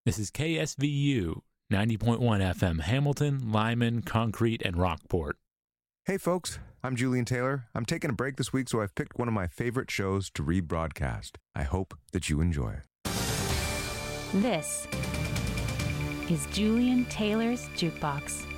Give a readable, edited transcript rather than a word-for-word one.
This is KSVU 90.1 FM Hamilton, Lyman, Concrete, and Rockport. Hey folks, I'm Julian Taylor. I'm taking a break this week, so I've picked one of my favorite shows to rebroadcast. I hope that you enjoy. This is Julian Taylor's Jukebox.